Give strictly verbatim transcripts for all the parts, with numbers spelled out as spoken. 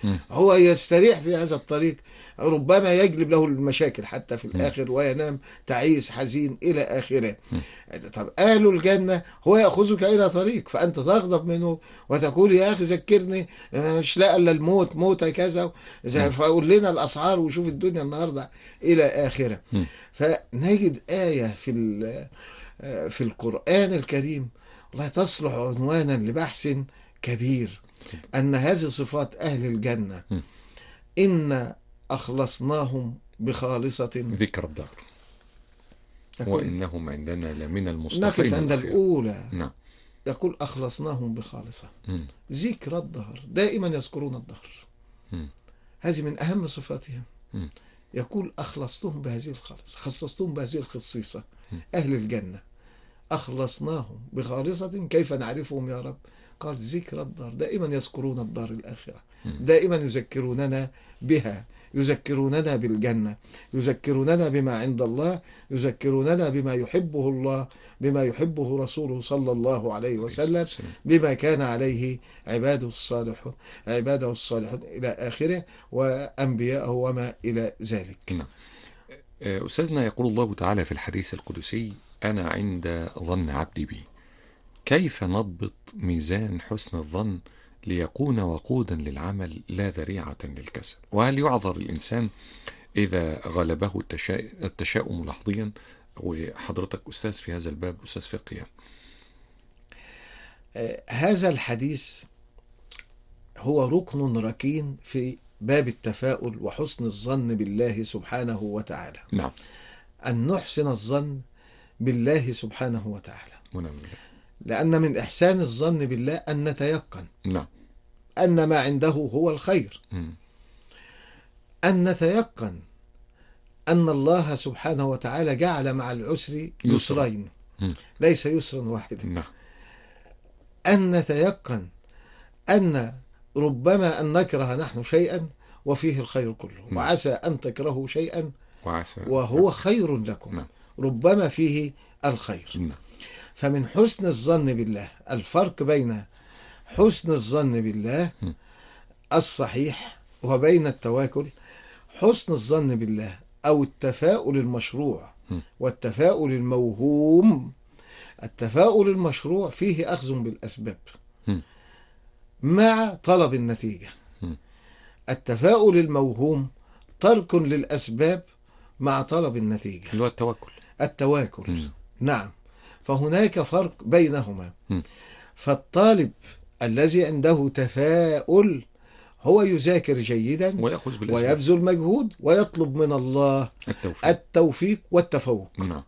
مم. هو يستريح في هذا الطريق، ربما يجلب له المشاكل حتى في مم. الآخر وينام تعيس حزين إلى آخره. مم. طب أهل الجنة هو يأخذك إلى طريق فأنت تغضب منه وتقول يا أخي ذكرني، مش لاقي إلا الموت، موت كذا، مم. فقول لنا الأسعار وشوف الدنيا النهاردة إلى آخره. مم. فنجد آية في ال- في القرآن الكريم والله تصلح عنوانا لبحث كبير، أن هذه صفات أهل الجنة: مم. إن أخلصناهم بخالصة. ذكر الدار يقول وإنهم عندنا لمن نقف المصطفين عند الأخيار. الأولى، نعم. يقول أخلصناهم بخالصة. مم. ذكر الدهر، دائما يذكرون الدهر، مم. هذه من أهم صفاتهم. مم. يقول أخلصتهم بهذه الخالصة، خصصتهم بهذه الخصيصة. مم. أهل الجنة أخلصناهم بخالصة، كيف نعرفهم يا رب؟ قال ذكر الدار، دائما يذكرون الدار الآخرة، مم. دائما يذكروننا بها، يذكروننا بالجنة، يذكروننا بما عند الله، يذكروننا بما يحبه الله، بما يحبه رسوله صلى الله عليه عليه الصلاة وسلم، والسلام. بما كان عليه عباده الصالحون عباده الصالحون إلى آخره، وأنبياءه وما إلى ذلك. نعم. آه، أستاذنا، يقول الله تعالى في الحديث القدسي: أنا عند ظن عبدي بي. كيف نضبط ميزان حسن الظن ليكون وقودا للعمل لا ذريعة للكسل؟ وهل يعذر الإنسان إذا غلبه التشا- التشاؤم لحظيا؟ وحضرتك أستاذ في هذا الباب، أستاذ فقه يعني. آه، هذا الحديث هو ركن ركين في باب التفاؤل وحسن الظن بالله سبحانه وتعالى، نعم. أن نحسن الظن بالله سبحانه وتعالى، ونعم. لأن من إحسان الظن بالله أن نتيقن نعم. أن ما عنده هو الخير، مم. أن نتيقن أن الله سبحانه وتعالى جعل مع العسر يسرا. يسرين، مم. ليس يسرا واحدا. نعم. أن نتيقن أن ربما أن نكره نحن شيئا وفيه الخير كله، نعم. وعسى أن تكرهوا شيئا وعسى. وهو خير لكم، نعم. ربما فيه الخير. نعم. فمن حسن الظن بالله، الفرق بين حسن الظن بالله م. الصحيح وبين التواكل: حسن الظن بالله أو التفاؤل المشروع م. والتفاؤل الموهوم. التفاؤل المشروع فيه أخذ بالأسباب م. مع طلب النتيجة. م. التفاؤل الموهوم ترك للأسباب مع طلب النتيجة، اللي هو التوكل. التواكل. م. نعم، فهناك فرق بينهما. م. فالطالب الذي عنده تفاؤل هو يذاكر جيدا ويأخذ بالأسباب ويبذل مجهود ويطلب من الله التوفيق. التوفيق والتفوق. نعم.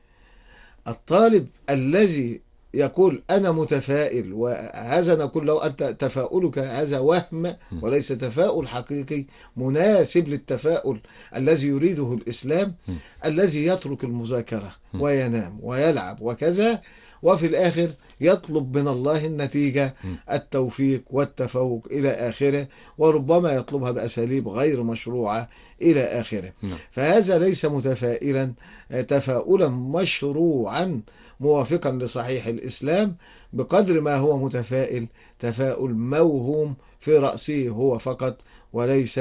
الطالب الذي يقول أنا متفائل، وهذا نقول له أنت تفاؤلك هذا وهم وليس تفاؤل حقيقي مناسب للتفاؤل الذي يريده الإسلام، م. الذي يترك المذاكرة م. وينام ويلعب وكذا، وفي الآخر يطلب من الله النتيجة، م. التوفيق والتفوق إلى آخره، وربما يطلبها بأساليب غير مشروعة إلى آخره. نعم. فهذا ليس متفائلا تفاؤلا مشروعا موافقا لصحيح الإسلام، بقدر ما هو متفائل تفاؤل موهوم في رأسه هو فقط، وليس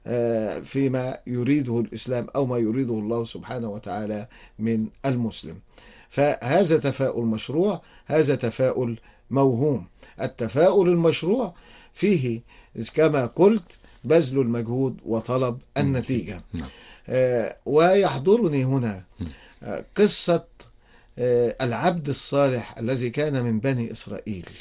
فيما يريده الإسلام أو ما يريده الله سبحانه وتعالى من المسلم. فهذا تفاؤل مشروع، هذا تفاؤل موهوم. التفاؤل المشروع فيه كما قلت بذل المجهود وطلب النتيجة. نعم. آه ويحضرني هنا م. آه قصة آه العبد الصالح الذي كان من بني إسرائيل، م.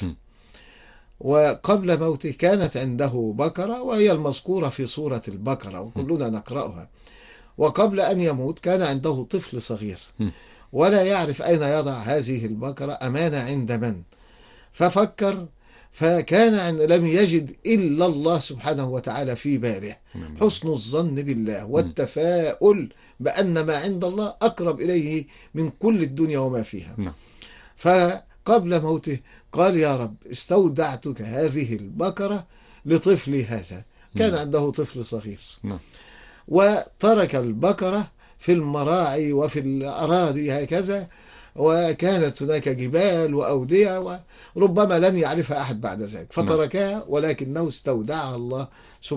وقبل موته كانت عنده بقرة، وهي المذكورة في سورة البقرة وكلنا نقرأها. وقبل أن يموت كان عنده طفل صغير م. ولا يعرف أين يضع هذه البقرة، أمانة عند من؟ ففكر، فكان عن لم يجد إلا الله سبحانه وتعالى في باله. نعم. حسن الظن بالله والتفاؤل بأن ما عند الله أقرب إليه من كل الدنيا وما فيها. نعم. فقبل موته قال يا رب استودعتك هذه البقرة لطفلي هذا، كان نعم. عنده طفل صغير، نعم. وترك البقرة في المراعي وفي الأراضي هكذا، وكانت هناك جبال وأودية وربما لن يعرفها أحد بعد ذلك، فتركها ولكنه استودعها الله سبحانه